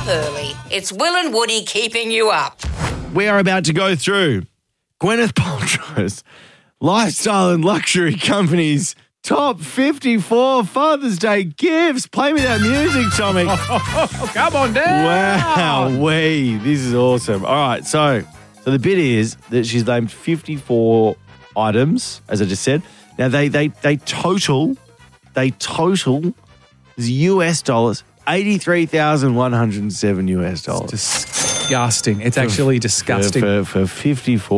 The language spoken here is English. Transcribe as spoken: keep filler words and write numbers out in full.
early. It's Will and Woody keeping you up. We are about to go through Gwyneth Paltrow's Lifestyle and Luxury Company's top fifty-four Father's Day gifts. Play me that music, Tommy. Oh, come on down. Wow, wee. This is awesome. All right, so so the bit is that she's named fifty-four items, as I just said. Now, they they they total, they total U S dollars, eighty-three thousand one hundred seven U S dollars. Disgusting. It's actually disgusting. For, for, for fifty-four